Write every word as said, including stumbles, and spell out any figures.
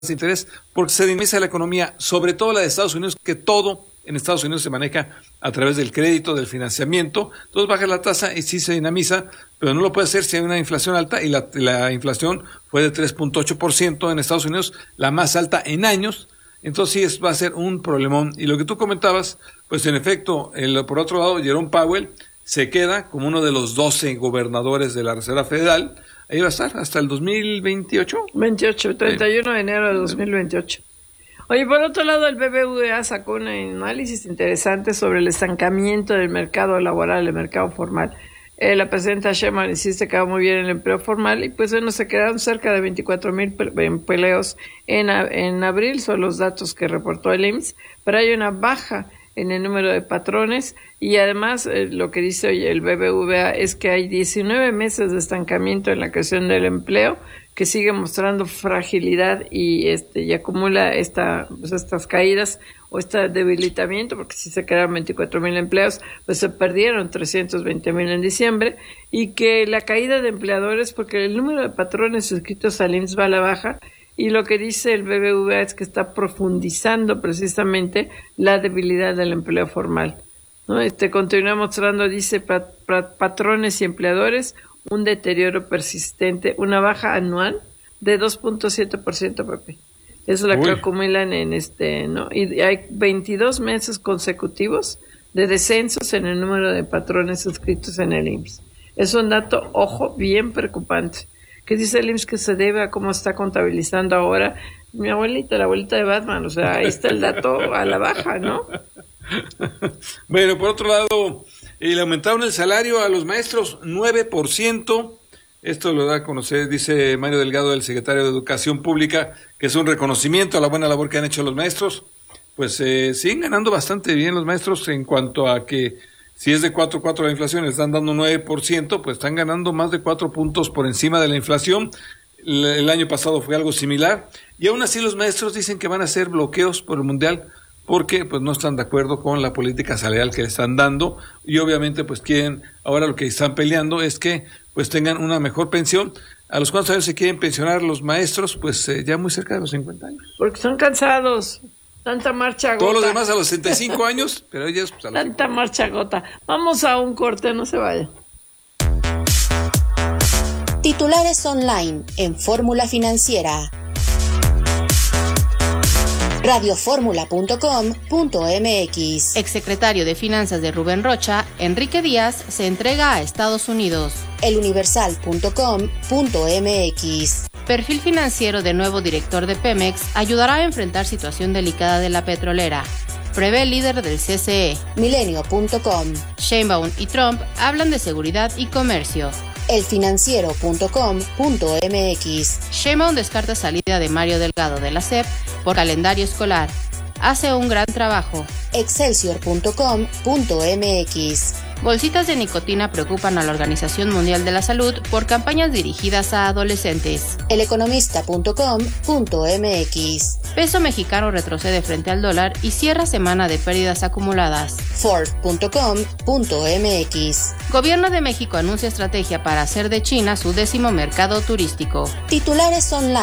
de interés porque se dinamiza la economía, sobre todo la de Estados Unidos, que todo en Estados Unidos se maneja a través del crédito, del financiamiento. Entonces baja la tasa y sí se dinamiza, pero no lo puede hacer si hay una inflación alta, y la, la inflación fue de tres punto ocho por ciento en Estados Unidos, la más alta en años. Entonces sí es, va a ser un problemón. Y lo que tú comentabas, pues en efecto, el, por otro lado, Jerome Powell se queda como uno de los doce gobernadores de la Reserva Federal. Ahí va a estar hasta el dos mil veintiocho. veintiocho, treinta y uno de enero de dos mil veintiocho. Oye, por otro lado, el B B V A sacó un análisis interesante sobre el estancamiento del mercado laboral, el mercado formal. Eh, la presidenta Sheinbaum insiste que va muy bien el empleo formal y pues bueno, se quedaron cerca de veinticuatro mil empleos en, en abril, son los datos que reportó el I M S S, pero hay una baja en el número de patrones y además eh, lo que dice hoy el B B V A es que hay diecinueve meses de estancamiento en la creación del empleo, que sigue mostrando fragilidad y este y acumula esta pues estas caídas o este debilitamiento, porque si se crearon veinticuatro mil empleos, pues se perdieron trescientos veinte mil en diciembre, y que la caída de empleadores, porque el número de patrones suscritos al I M S S va a la baja, y lo que dice el B B V A es que está profundizando precisamente la debilidad del empleo formal, ¿no? Este continúa mostrando, dice, pat, pat, patrones y empleadores, un deterioro persistente, una baja anual de dos punto siete por ciento, Pepe. Eso es lo que acumulan en este, ¿no? Y hay veintidós meses consecutivos de descensos en el número de patrones suscritos en el I M S S. Es un dato, ojo, bien preocupante. ¿Qué dice el I M S S? Que se debe a cómo está contabilizando ahora mi abuelita, la abuelita de Batman. O sea, ahí está el dato a la baja, ¿no? Bueno, por otro lado, le aumentaron el salario a los maestros nueve por ciento. Esto lo da a conocer, dice Mario Delgado, el secretario de Educación Pública, que es un reconocimiento a la buena labor que han hecho los maestros. Pues eh, siguen ganando bastante bien los maestros en cuanto a que si es de cuatro punto cuatro la inflación, les están dando nueve por ciento, pues están ganando más de cuatro puntos por encima de la inflación. El, el año pasado fue algo similar. Y aún así los maestros dicen que van a hacer bloqueos por el Mundial, porque pues no están de acuerdo con la política salarial que le están dando, y obviamente pues quieren, ahora lo que están peleando es que pues tengan una mejor pensión. ¿A los cuántos años se quieren pensionar los maestros? Pues eh, ya muy cerca de los cincuenta años. Porque están cansados, tanta marcha gota. Todos los demás a los sesenta y cinco años, pero ellos pues a los tanta cincuenta. Marcha gota. Vamos a un corte, no se vaya. Titulares online en Fórmula Financiera. radio fórmula punto com punto m x. Exsecretario de Finanzas de Rubén Rocha, Enrique Díaz, se entrega a Estados Unidos. el universal punto com punto m x. Perfil financiero de nuevo director de Pemex ayudará a enfrentar situación delicada de la petrolera. Prevé el líder del C C E. milenio punto com. Sheinbaum y Trump hablan de seguridad y comercio. el financiero punto com punto m x. Sheinbaum descarta salida de Mario Delgado de la S E P por calendario escolar. Hace un gran trabajo. excelsior punto com punto m x. Bolsitas de nicotina preocupan a la Organización Mundial de la Salud por campañas dirigidas a adolescentes. el economista punto com punto m x. Peso mexicano retrocede frente al dólar y cierra semana de pérdidas acumuladas. ford punto com punto m x. Gobierno de México anuncia estrategia para hacer de China su décimo mercado turístico. Titulares online